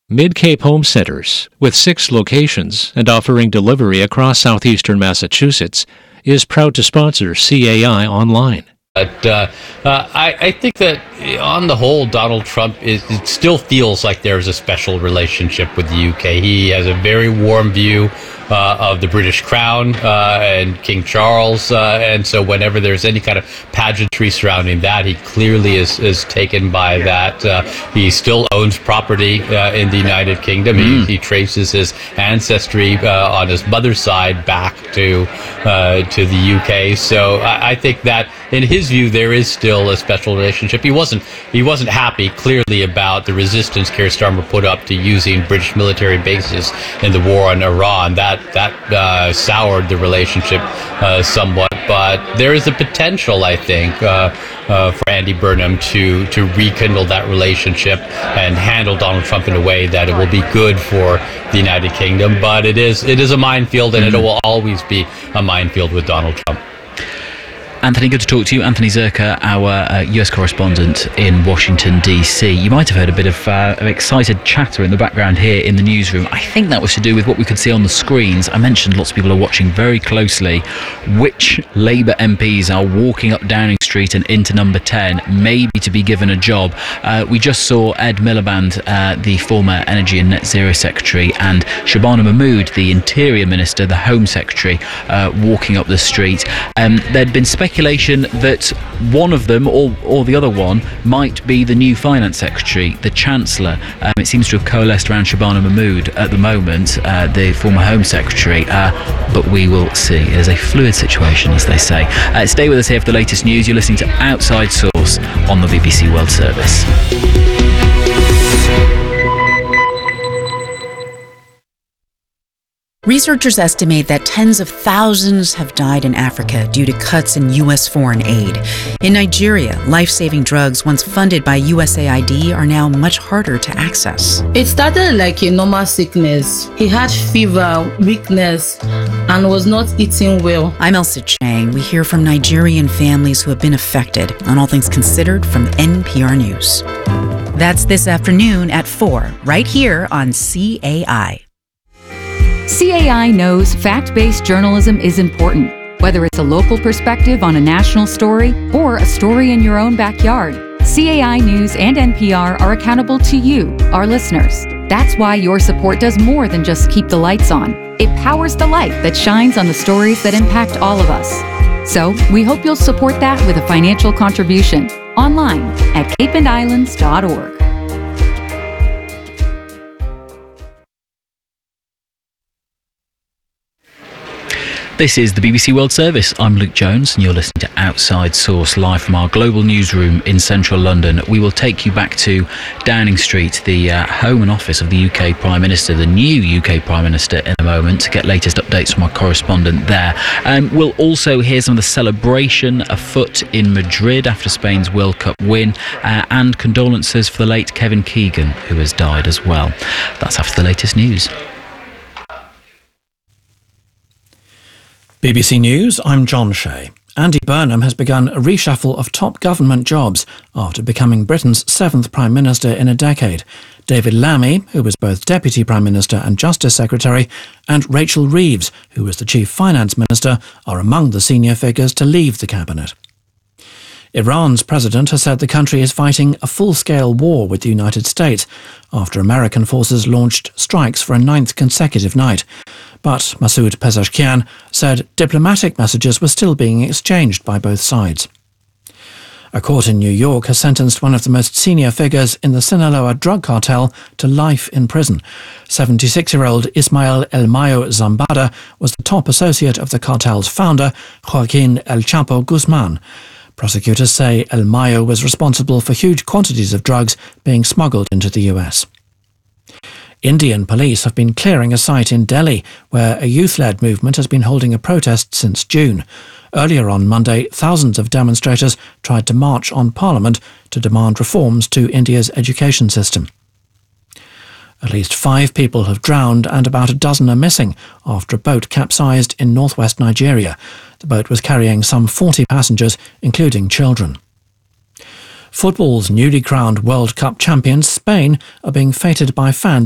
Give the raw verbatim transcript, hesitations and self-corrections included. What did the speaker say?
Mid-Cape Home Centers, with six locations and offering delivery across southeastern Massachusetts, is proud to sponsor C A I Online. But uh, uh, I, I think that on the whole, Donald Trump is, it still feels like there's a special relationship with the U K. He has a very warm view uh, of the British Crown uh, and King Charles. Uh, and so whenever there's any kind of pageantry surrounding that, he clearly is, is taken by that. Uh, he still owns property uh, in the United Kingdom. Mm. He, he traces his ancestry uh, on his mother's side back to, uh, to the U K. So I, I think that in his view, there is still a special relationship. He wasn't he wasn't happy, clearly, about the resistance Keir Starmer put up to using British military bases in the war on Iran. That that uh, soured the relationship uh, somewhat. But there is a potential, I think, uh, uh, for Andy Burnham to to rekindle that relationship and handle Donald Trump in a way that it will be good for the United Kingdom. But it is it is a minefield, and mm-hmm. it will always be a minefield with Donald Trump. Anthony, good to talk to you. Anthony Zerka, our uh, U S correspondent in Washington, D C. You might have heard a bit of uh, excited chatter in the background here in the newsroom. I think that was to do with what we could see on the screens. I mentioned lots of people are watching very closely which Labour M Ps are walking up Downing Street and into number ten, maybe to be given a job. Uh, we just saw Ed Miliband, uh, the former Energy and Net Zero Secretary, and Shabana Mahmood, the Interior Minister, the Home Secretary, uh, walking up the street. Um, there'd been speculation that one of them or, or the other one might be the new Finance Secretary, the Chancellor. Um, it seems to have coalesced around Shabana Mahmood at the moment, uh, the former Home Secretary, uh, but we will see. It is a fluid situation, as they say. Uh, stay with us here for the latest news. You're listening to Outside Source on the B B C World Service. Researchers estimate that tens of thousands have died in Africa due to cuts in U S foreign aid. In Nigeria, life-saving drugs once funded by U S A I D are now much harder to access. It started like a normal sickness. He had fever, weakness, and was not eating well. I'm Elsa Chang. We hear from Nigerian families who have been affected on All Things Considered from N P R News. That's this afternoon at four, right here on C A I. C A I knows fact-based journalism is important, whether it's a local perspective on a national story or a story in your own backyard. C A I News and N P R are accountable to you, our listeners. That's why your support does more than just keep the lights on. It powers the light that shines on the stories that impact all of us. So, we hope you'll support that with a financial contribution online at cape and islands dot org. This is the B B C World Service. I'm Luke Jones and you're listening to Outside Source, live from our global newsroom in central London. We will take you back to Downing Street, the uh, home and office of the U K Prime Minister, the new U K Prime Minister, in a moment to get latest updates from our correspondent there. Um, we'll also hear some of the celebration afoot in Madrid after Spain's World Cup win uh, and condolences for the late Kevin Keegan, who has died as well. That's after the latest news. B B C News, I'm John Shea. Andy Burnham has begun a reshuffle of top government jobs after becoming Britain's seventh Prime Minister in a decade. David Lammy, who was both Deputy Prime Minister and Justice Secretary, and Rachel Reeves, who was the Chief Finance Minister, are among the senior figures to leave the cabinet. Iran's president has said the country is fighting a full-scale war with the United States after American forces launched strikes for a ninth consecutive night. But Masoud Pezeshkian said diplomatic messages were still being exchanged by both sides. A court in New York has sentenced one of the most senior figures in the Sinaloa drug cartel to life in prison. seventy-six-year-old Ismael El Mayo Zambada was the top associate of the cartel's founder, Joaquin El Chapo Guzman. Prosecutors say El Mayo was responsible for huge quantities of drugs being smuggled into the U S. Indian police have been clearing a site in Delhi where a youth-led movement has been holding a protest since June. Earlier on Monday, thousands of demonstrators tried to march on Parliament to demand reforms to India's education system. At least five people have drowned and about a dozen are missing after a boat capsized in northwest Nigeria. The boat was carrying some forty passengers, including children. Football's newly crowned World Cup champions, Spain, are being feted by fans